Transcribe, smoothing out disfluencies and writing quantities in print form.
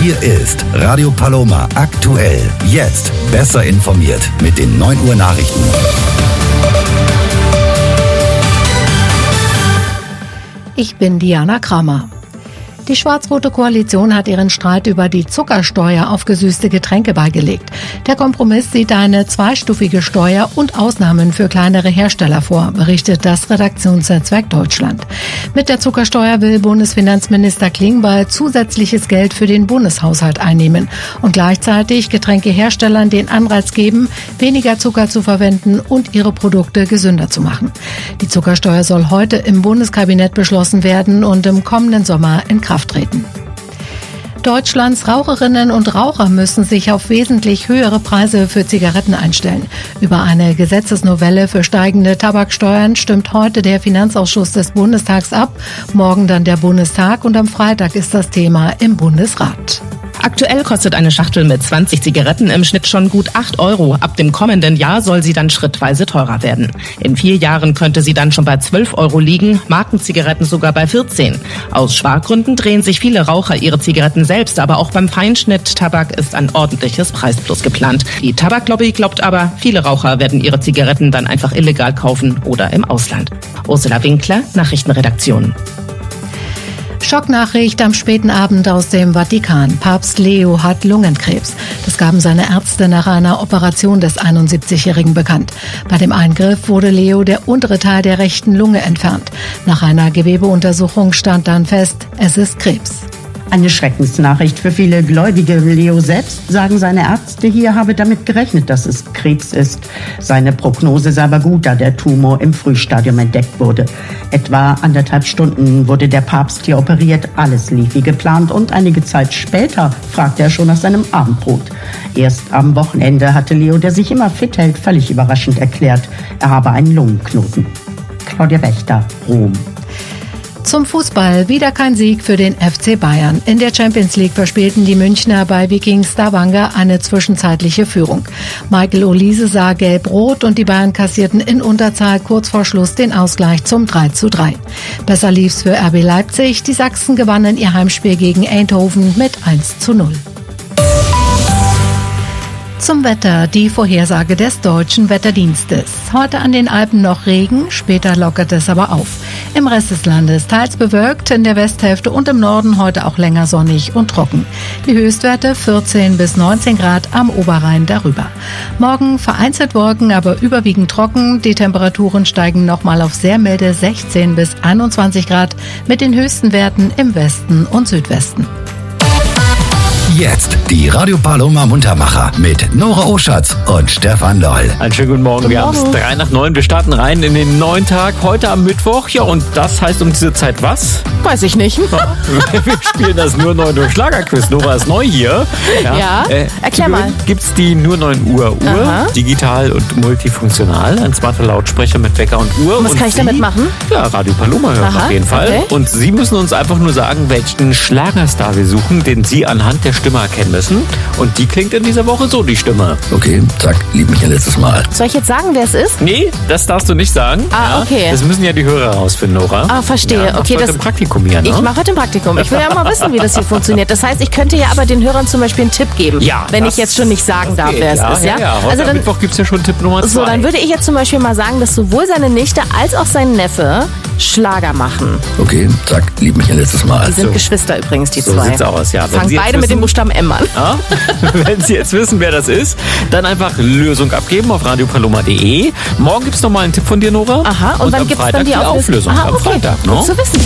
Hier ist Radio Paloma aktuell. Jetzt besser informiert mit den 9 Uhr Nachrichten. Ich bin Diana Kramer. Die schwarz-rote Koalition hat ihren Streit über die Zuckersteuer auf gesüßte Getränke beigelegt. Der Kompromiss sieht eine zweistufige Steuer und Ausnahmen für kleinere Hersteller vor, berichtet das Redaktionsnetzwerk Deutschland. Mit der Zuckersteuer will Bundesfinanzminister Klingbeil zusätzliches Geld für den Bundeshaushalt einnehmen und gleichzeitig Getränkeherstellern den Anreiz geben, weniger Zucker zu verwenden und ihre Produkte gesünder zu machen. Die Zuckersteuer soll heute im Bundeskabinett beschlossen werden und im kommenden Sommer in Kraft treten. Deutschlands Raucherinnen und Raucher müssen sich auf wesentlich höhere Preise für Zigaretten einstellen. Über eine Gesetzesnovelle für steigende Tabaksteuern stimmt heute der Finanzausschuss des Bundestags ab, morgen dann der Bundestag und am Freitag ist das Thema im Bundesrat. Aktuell kostet eine Schachtel mit 20 Zigaretten im Schnitt schon gut 8 Euro. Ab dem kommenden Jahr soll sie dann schrittweise teurer werden. In 4 Jahren könnte sie dann schon bei 12 Euro liegen, Markenzigaretten sogar bei 14. Aus Spargründen drehen sich viele Raucher ihre Zigaretten selbst, aber auch beim Feinschnitt-Tabak ist ein ordentliches Preisplus geplant. Die Tabaklobby glaubt aber, viele Raucher werden ihre Zigaretten dann einfach illegal kaufen oder im Ausland. Ursula Winkler, Nachrichtenredaktion. Schocknachricht am späten Abend aus dem Vatikan. Papst Leo hat Lungenkrebs. Das gaben seine Ärzte nach einer Operation des 71-Jährigen bekannt. Bei dem Eingriff wurde Leo der untere Teil der rechten Lunge entfernt. Nach einer Gewebeuntersuchung stand dann fest, es ist Krebs. Eine Schreckensnachricht für viele Gläubige. Leo selbst, sagen seine Ärzte hier, habe damit gerechnet, dass es Krebs ist. Seine Prognose sei aber gut, da der Tumor im Frühstadium entdeckt wurde. Etwa 1,5 Stunden wurde der Papst hier operiert. Alles lief wie geplant und einige Zeit später fragte er schon nach seinem Abendbrot. Erst am Wochenende hatte Leo, der sich immer fit hält, völlig überraschend erklärt, er habe einen Lungenknoten. Claudia Wächter, Rom. Zum Fußball wieder kein Sieg für den FC Bayern. In der Champions League verspielten die Münchner bei Viking Stavanger eine zwischenzeitliche Führung. Michael Olise sah gelb-rot und die Bayern kassierten in Unterzahl kurz vor Schluss den Ausgleich zum 3:3. Besser lief's für RB Leipzig. Die Sachsen gewannen ihr Heimspiel gegen Eindhoven mit 1:0. Zum Wetter, die Vorhersage des Deutschen Wetterdienstes. Heute an den Alpen noch Regen, später lockert es aber auf. Im Rest des Landes teils bewölkt, in der Westhälfte und im Norden heute auch länger sonnig und trocken. Die Höchstwerte 14 bis 19 Grad am Oberrhein darüber. Morgen vereinzelt Wolken, aber überwiegend trocken. Die Temperaturen steigen nochmal auf sehr milde 16 bis 21 Grad mit den höchsten Werten im Westen und Südwesten. Jetzt die Radio Paloma Muntermacher mit Nora Oschatz und Stefan Loll. Einen schönen guten Morgen. Wir haben es 3 nach 9. Wir starten rein in den neuen Tag. Heute am Mittwoch. Ja, und das heißt um diese Zeit was? Weiß ich nicht. Wir spielen das nur 9 Uhr Schlagerquiz. Nora ist neu hier. Ja, erklär mal. Gibt's die nur 9 Uhr Uhr, digital und multifunktional. Ein smarter Lautsprecher mit Wecker und Uhr. Und was kann ich damit machen? Ja, Radio Paloma hören auf jeden Fall. Okay. Und Sie müssen uns einfach nur sagen, welchen Schlagerstar wir suchen, den Sie anhand der Stimme erkennen müssen. Und die klingt in dieser Woche so, die Stimme. Okay, zack, lieb mich ein letztes Mal. Soll ich jetzt sagen, wer es ist? Nee, das darfst du nicht sagen. Okay. Das müssen ja die Hörer herausfinden, Nora. Verstehe. Ja, okay, das ein Praktikum hier, ne? Ich mache heute ein Praktikum. Ich will ja mal wissen, wie das hier funktioniert. Das heißt, ich könnte ja aber den Hörern zum Beispiel einen Tipp geben, wenn ich jetzt schon nicht sagen darf, wer es ist. Ja? Heute also am Mittwoch gibt es ja schon Tipp Nummer 2. So, dann würde ich jetzt zum Beispiel mal sagen, dass sowohl seine Nichte als auch sein Neffe Schlager machen. Okay, zack, lieb mich ein letztes Mal. Die sind Geschwister übrigens, die so zwei. So sieht's aus, ja. Fangen beide mit dem Buchstaben M an. Ja? Wenn Sie jetzt wissen, wer das ist, dann einfach Lösung abgeben auf radiopaloma.de. Morgen gibt es nochmal einen Tipp von dir, Nora. Aha, und wann gibt es dann die Auflösung? Am Freitag, ne? Gut zu wissen.